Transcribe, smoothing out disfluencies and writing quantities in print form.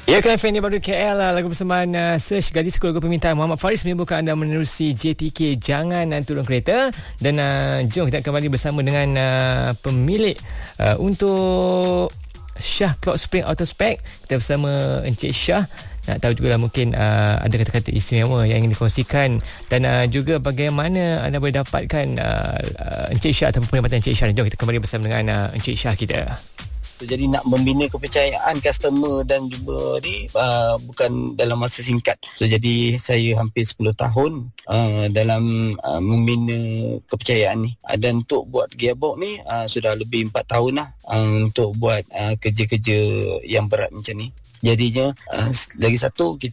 Ya, KFM ni baru KL lah. Lagu bersamaan Search Gadis Keluarga Permintaan Muhammad Faris menyebutkan anda menerusi JTK Jangan Turun Kereta. Dan jom kita kembali bersama dengan pemilik untuk Shah Cloud Spring Auto Spec. Kita bersama Encik Shah. Nak tahu juga lah mungkin ada kata-kata istimewa yang ingin dikongsikan. Dan juga bagaimana anda boleh dapatkan Encik Shah ataupun perkhidmatan Encik Shah. Jom kita kembali bersama dengan Encik Shah kita. Jadi nak membina kepercayaan customer dan juga ni bukan dalam masa singkat. Jadi saya hampir 10 tahun dalam membina kepercayaan ni. Dan untuk buat gearbox ni sudah lebih 4 tahun lah untuk buat kerja-kerja yang berat macam ni. Jadinya lagi satu, kita